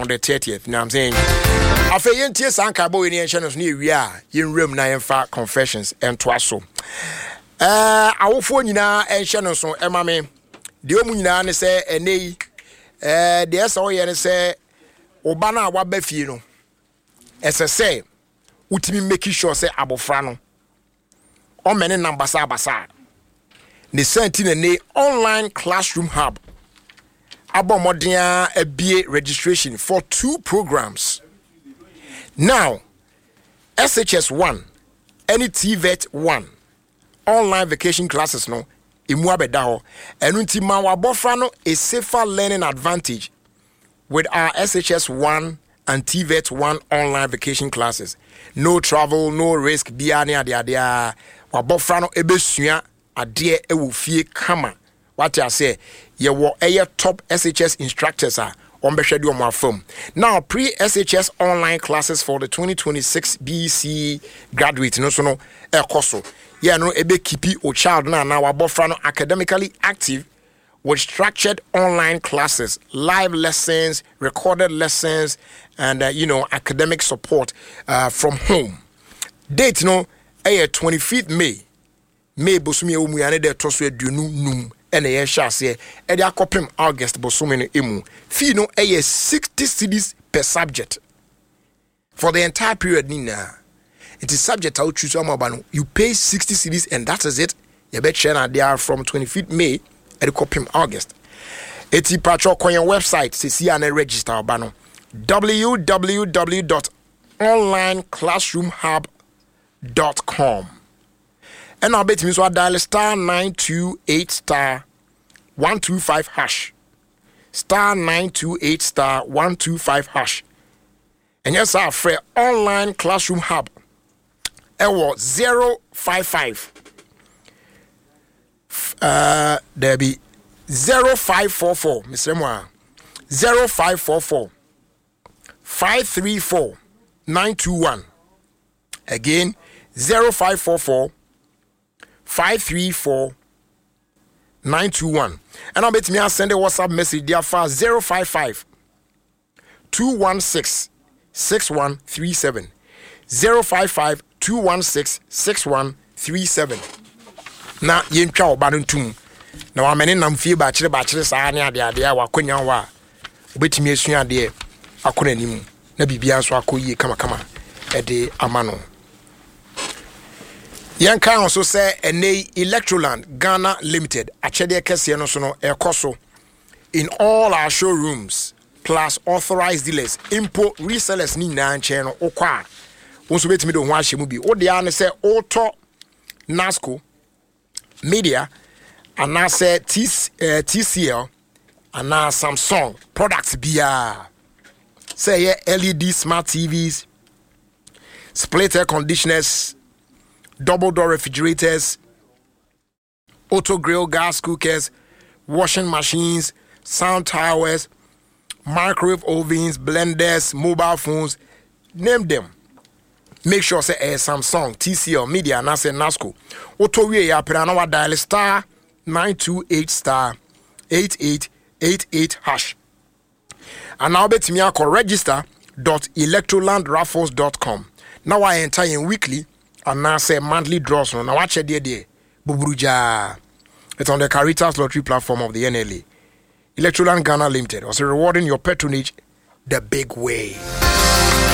on the 30th. You know what I'm saying? After yentie sankabo in channels near we are in room na yemfa confessions and twaso. Awofo nyina en channels so emame. De omu nyina ne se enei de esa wo ye ne se oba na wa ba fie no. Ese se utimi make sure say abofra no. O mene number basa. Ne senti ne online classroom hub. Abomodia ABA registration for 2 programs. Now, SHS 1, any TVET 1, online vacation classes no, imuabedaho, and untima wabofrano a safer learning advantage with our SHS 1 and TVET 1 online vacation classes. No travel, no risk, biani adia, wabofrano ebesua adie ewufie kama. What I say, you were a top SHS instructors are on Beshadu my firm. Now, pre-SHS online classes for the 2026 BC graduate, no so no koso. Yeah, no ebe kipi o child now abofrano academically active with structured online classes, live lessons, recorded lessons, and academic support from home. Date no 25th May bosumi omuyane de toso aduonu num ene ye hyase e de akopem August bosumi no emu fee no 60 cedis per subject for the entire period nina. It is subject how choose am you pay 60 cedis and that is it. You bet share na there from 25th May e de kopem August. Eti patro kon your website sisi and register obano www.onlineclassroomhub.com. And I'll bet me so I dial star 928 star 125 hash. Star 928 star 125 hash. And yes, our free online classroom hub. It was 055. There be 0544. Mr. Moa 0544 534 921. Again 0544 534 921. And I'll bet me I'll send a WhatsApp message there for 055 216 6137. 055 216 6137. Na yentwa obanuntum. Na wa mene nam fie ba kire saa ne ade wa konya wa. Obetimi esua ade akona nim. Na bibia so akoyie kama e de amano. Yanka also say ene Electroland Ghana Limited achede kese no so no ekoso in all our showrooms plus authorized dealers import resellers ni na nche no okwa wonso betimi do ho ahye mu bi wo de an say auto Nasco Media and I say TCL and now Samsung products bia say LED smart TVs, split air conditioners, double door refrigerators, auto grill gas cookers, washing machines, sound towers, microwave ovens, blenders, mobile phones, name them. Make sure say Samsung, TCL, Media, and I say Nasco. Auto we ya na dial star 928 star 8888 hash. And now bet me I call register.electrolandraffles.com. Now I enter in weekly and now say monthly draws. Now watch it there. Buburuja. It's on the Caritas lottery platform of the NLA. Electroland Ghana Limited. Also rewarding your patronage the big way.